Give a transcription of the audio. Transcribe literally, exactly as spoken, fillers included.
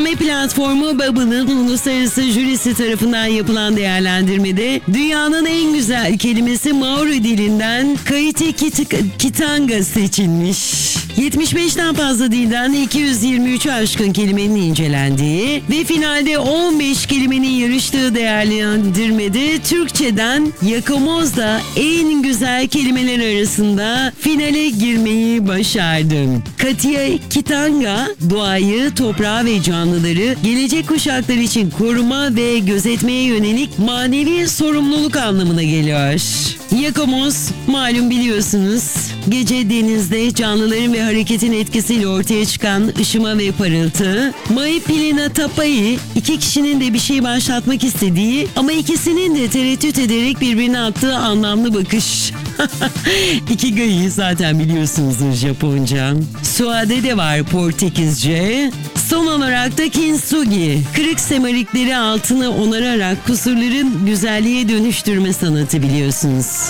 Kelime platformu Bubble'ın uluslararası jürisi tarafından yapılan değerlendirmede dünyanın en güzel kelimesi Maori dilinden Kaiti Kitanga seçilmiş. yetmiş beşten fazla dilden iki yüz yirmi üçü aşkın kelimenin incelendiği ve finalde on beş kelimenin yarıştığı değerlendirmede Türkçeden Yakamoz da en güzel kelimeler arasında finale girmeyi başardı. Katia Kitanga, doğayı, toprağı ve canlıları gelecek kuşaklar için koruma ve gözetmeye yönelik manevi sorumluluk anlamına geliyor. Yakamoz, malum biliyorsunuz, gece denizde canlıların ve hareketin etkisiyle ortaya çıkan ışıma ve parıltı. Maipilina Tapai, iki kişinin de bir şey başlatmak istediği ama ikisinin de tereddüt ederek birbirine attığı anlamlı bakış. Ikigai'yi zaten biliyorsunuzdur Japonca. Suade de var Portekizce. Son olarak da kintsugi, kırık semerikleri altına onararak kusurların güzelliğe dönüştürme sanatı biliyorsunuz.